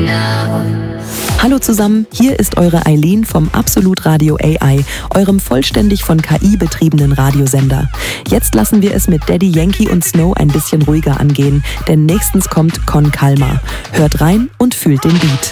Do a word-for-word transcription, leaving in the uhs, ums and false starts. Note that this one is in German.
Hallo zusammen, hier ist eure Eileen vom Absolut Radio A I, eurem vollständig von K I betriebenen Radiosender. Jetzt lassen wir es mit Daddy Yankee und Snow ein bisschen ruhiger angehen, denn nächstens kommt Con Calma. Hört rein und fühlt den Beat.